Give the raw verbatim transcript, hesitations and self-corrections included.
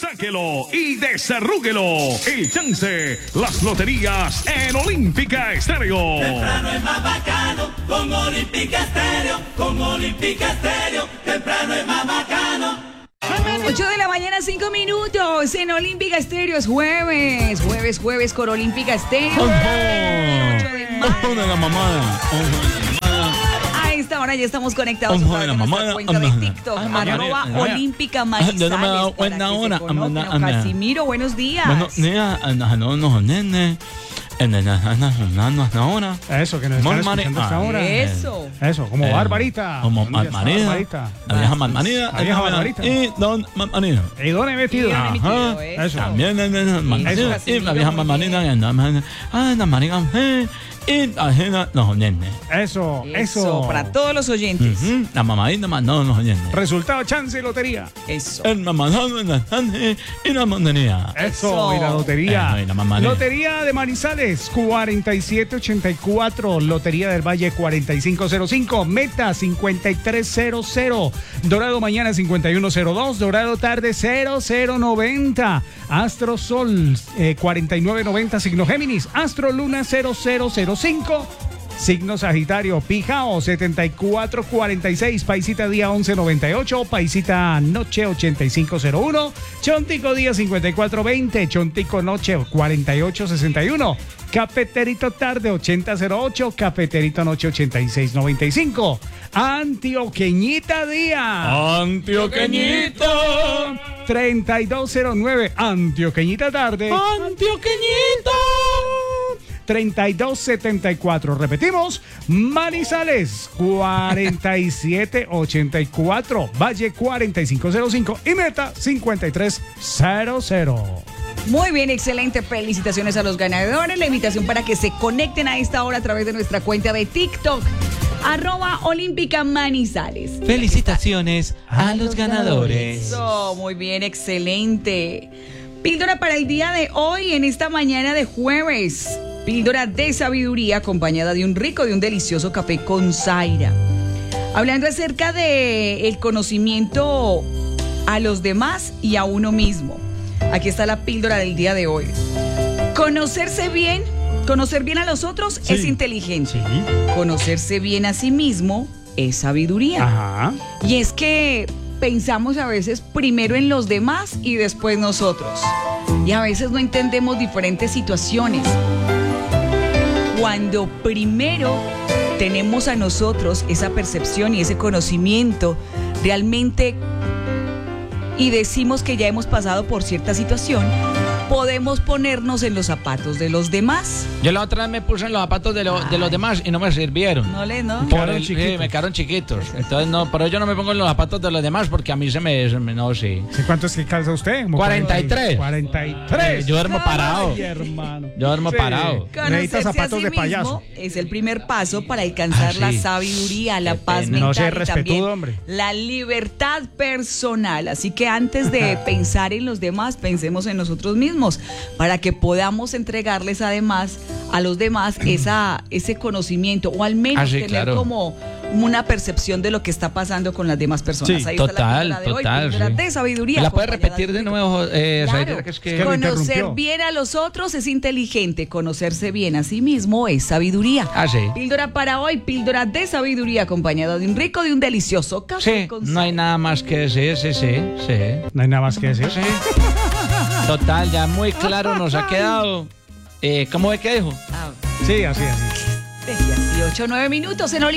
sáquelo y desarrúguelo. El chance, las loterías en Olímpica Estéreo. Temprano es más bacano con Olímpica Estéreo, con Olímpica Estéreo. Temprano es más bacano. ocho de la mañana, cinco minutos en Olímpica Estéreo. Es jueves, jueves, jueves con Olímpica Estéreo. Ojo de la mamada. A esta hora ya estamos conectados Ojo a de la nuestra mamada. cuenta de TikTok, Ay, arroba María, Olímpica Yo no me he Manizales. dado para cuenta que se ahora. conozcan. Anda, anda. Casimiro, buenos días. Buenos días, no, no, no, nene. En el ahora. Eso, que nos están escuchando hasta ahora. Eso. Eso, como Eh, Barbarita. Como Buenos días, Barbarita. Barbarita. La vieja Barbarita. La vieja Barbarita. Y Don Barbarita. ¿Y dónde he metido? Y dónde he Ajá. metido, eso. Eso. También en el Barbarita. Eso, Y la vieja muy Barbarita. bien. Ah, la marica. Y la gente, los nenes. Eso, Eso, eso. para todos los oyentes. Ujú, la mamadita mandó los nenes. Resultado, chance y lotería. Eso. El mamadón, la gente y la mondería. Eso, Eso. y la lotería. Eso, y la mamadera. Lotería de Manizales, cuarenta y siete ochenta y cuatro. Lotería del Valle, cuarenta y cinco cero cinco. Meta, cincuenta y tres cero cero. Dorado mañana, cincuenta y uno cero dos. Dorado tarde, cero cero noventa. Astro Sol, eh, cuarenta y nueve noventa. Signo Géminis. Astro Luna, cero cero cero cinco. Signo Sagitario, Pijao, setenta y cuatro cuarenta y seis, Paisita Día once noventa y ocho, Paisita Noche ochenta y cinco cero uno, Chontico Día cincuenta y cuatro veinte, Chontico Noche cuarenta y ocho sesenta y uno, Cafeterito Tarde ochenta cero ocho, Cafeterito Noche ochenta y seis noventa y cinco, Antioqueñita Día. Antioqueñito. treinta y dos cero nueve, Antioqueñita Tarde. Antioqueñito. treinta y dos setenta y cuatro. Repetimos, Manizales, cuarenta y siete ochenta y cuatro, Valle cuarenta y cinco cero cinco y Meta cincuenta y tres cero cero. Muy bien, excelente. Felicitaciones a los ganadores. La invitación para que se conecten a esta hora a través de nuestra cuenta de TikTok, arroba Olímpica Manizales. Felicitaciones a los ganadores. Eso, muy bien, excelente. Píldora para el día de hoy, en esta mañana de jueves. Píldora de sabiduría acompañada de un rico, de un delicioso café con Zaira. Hablando acerca de el conocimiento a los demás y a uno mismo. Aquí está la píldora del día de hoy. Conocerse bien, conocer bien a los otros Sí. es inteligencia. Sí. Conocerse bien a sí mismo es sabiduría. Ajá. Y es que pensamos a veces primero en los demás y después nosotros. Y a veces no entendemos diferentes situaciones. Cuando primero tenemos a nosotros esa percepción y ese conocimiento realmente y decimos que ya hemos pasado por cierta situación, podemos ponernos en los zapatos de los demás. Yo la otra vez me puse en los zapatos de, lo- de los demás y no me sirvieron. ¿No le, no? Por Quedaron el- sí, chiquitos. me quedaron chiquitos. Entonces, no, pero yo no me pongo en los zapatos de los demás porque a mí se me. se me- no, sí. ¿Sí, ¿Cuánto es que calza usted? Como cuarenta y tres. cuarenta y tres. Yo duermo parado. Ay, hermano. Yo duermo Sí. parado. Necesita Conocerse zapatos a sí de mismo payaso. es el primer paso para alcanzar Ah, la sí. sabiduría, la Qué paz pena. mental No sea y respetudo, también hombre. la libertad personal. Así que antes de pensar en los demás, pensemos en nosotros mismos para que podamos entregarles además a los demás esa, ese conocimiento o al menos Ah, sí, tener claro. como una percepción de lo que está pasando con las demás personas. Sí, Ahí está la total, píldora de hoy, total, píldora sí. de sabiduría. ¿Me la puedes acompañada repetir de un nuevo, eh, Claro. Zaira, que es que- que lo Conocer interrumpió. bien a los otros es inteligente, conocerse bien a sí mismo es sabiduría. Ah, sí. Píldora para hoy, píldora de sabiduría acompañada de un rico, de un delicioso café Sí, con no hay sal. nada más que decir, sí, sí, sí. No hay nada más que decir. Sí. Total, ya muy claro nos ha quedado. Eh, ¿Cómo ve que dijo? Ah, Sí, así, así. dieciocho, nueve minutos en Oli-